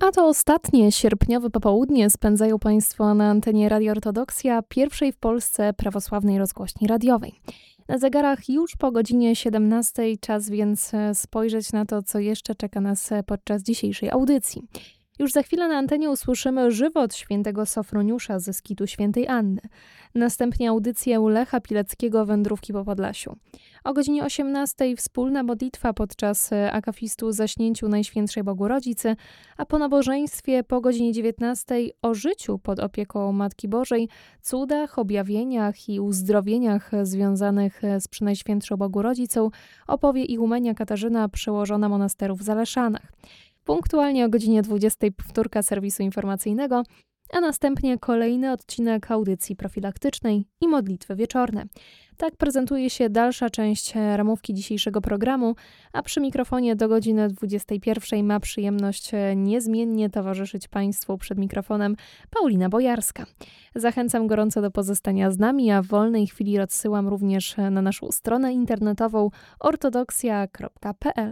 A to ostatnie sierpniowe popołudnie spędzają Państwo na antenie Radio Ortodoksja, pierwszej w Polsce prawosławnej rozgłośni radiowej. Na zegarach już po godzinie 17, czas więc spojrzeć na to, co jeszcze czeka nas podczas dzisiejszej audycji. Już za chwilę na antenie usłyszymy żywot świętego Sofroniusza ze Skitu Świętej Anny. Następnie audycję Lecha Pileckiego Wędrówki po Podlasiu. O godzinie 18 wspólna modlitwa podczas akafistu Zaśnięciu Najświętszej Bogorodzicy, a po nabożeństwie po godzinie 19 o życiu pod opieką Matki Bożej, cudach, objawieniach i uzdrowieniach związanych z Przenajświętszą Bogorodzicą opowie igumenia Katarzyna, przełożona monasteru w Zaleszanach. Punktualnie o godzinie 20 powtórka serwisu informacyjnego, a następnie kolejny odcinek audycji profilaktycznej i modlitwy wieczorne. Tak prezentuje się dalsza część ramówki dzisiejszego programu, a przy mikrofonie do godziny 21 ma przyjemność niezmiennie towarzyszyć Państwu przed mikrofonem Paulina Bojarska. Zachęcam gorąco do pozostania z nami, a w wolnej chwili odsyłam również na naszą stronę internetową ortodoksja.pl.